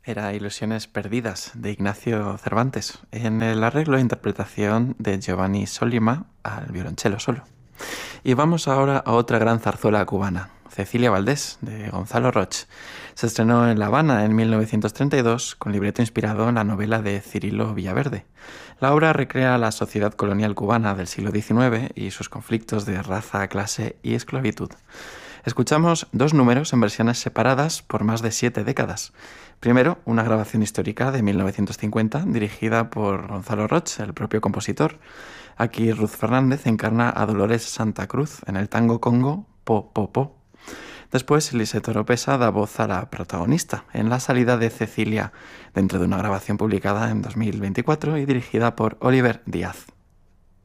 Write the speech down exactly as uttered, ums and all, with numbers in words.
Era Ilusiones perdidas de Ignacio Cervantes, en el arreglo e interpretación de Giovanni Sollima al violonchelo solo. Y vamos ahora a otra gran zarzuela cubana, Cecilia Valdés, de Gonzalo Roig. Se estrenó en La Habana en mil novecientos treinta y dos con libreto inspirado en la novela de Cirilo Villaverde. La obra recrea la sociedad colonial cubana del siglo diecinueve y sus conflictos de raza, clase y esclavitud. Escuchamos dos números en versiones separadas por más de siete décadas. Primero, una grabación histórica de mil novecientos cincuenta dirigida por Gonzalo Roig, el propio compositor. Aquí Ruth Fernández encarna a Dolores Santa Cruz en el tango congo Po Po Po. Después, Lisette Oropesa da voz a la protagonista en la salida de Cecilia, dentro de una grabación publicada en dos mil veinticuatro y dirigida por Oliver Díaz.